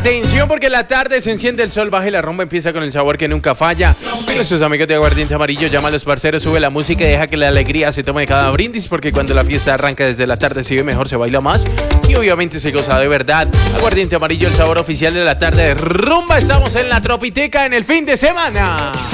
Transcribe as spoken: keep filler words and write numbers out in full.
Atención porque en la tarde se enciende el sol, baja y la rumba empieza con el sabor que nunca falla. Y nuestros amigos de Aguardiente Amarillo, llama a los parceros, sube la música y deja que la alegría se tome cada brindis, porque cuando la fiesta arranca desde la tarde se vive mejor, se baila más y obviamente se goza de verdad. Aguardiente Amarillo, el sabor oficial de la tarde de rumba. Estamos en la Tropiteca en el fin de semana.